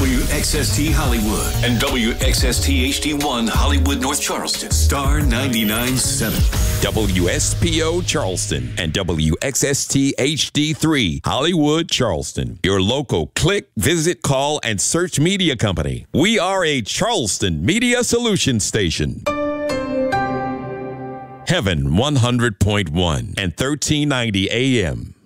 WXST Hollywood and WXST HD1 Hollywood North Charleston. Star 99.7. WSPO Charleston and WXST HD3 Hollywood Charleston. Your local click, visit, call, and search media company. We are a Charleston Media Solutions station. Heaven 100.1 and 1390 AM.